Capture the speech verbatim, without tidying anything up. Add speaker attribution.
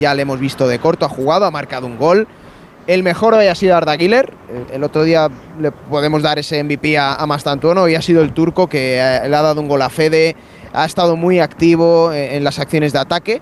Speaker 1: ya le hemos visto de corto, ha jugado, ha marcado un gol. El mejor hoy ha sido Arda Güler. El otro día le podemos dar ese M V P a, a Mastantuono. Hoy ha sido el turco que eh, le ha dado un gol a Fede. Ha estado muy activo en las acciones de ataque.